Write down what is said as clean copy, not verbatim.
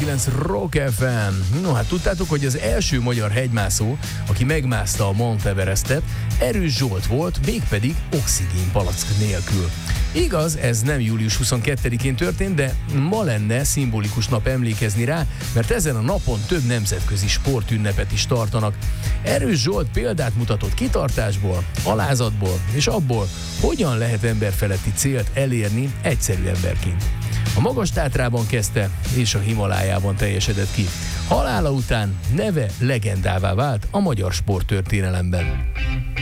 90.9 Rock FM. No, hát tudtátok, hogy az első magyar hegymászó, aki megmászta a Mount Everestet, Erős Zsolt volt, mégpedig oxigénpalack nélkül. Igaz, ez nem július 22-én történt, de ma lenne szimbolikus nap emlékezni rá, mert ezen a napon több nemzetközi sportünnepet is tartanak. Erős Zsolt példát mutatott kitartásból, alázatból és abból, hogyan lehet emberfeletti célt elérni egyszerű emberként. A Magas-Tátrában kezdte, és a Himalájában teljesedett ki. Halála után neve legendává vált a magyar sporttörténelemben.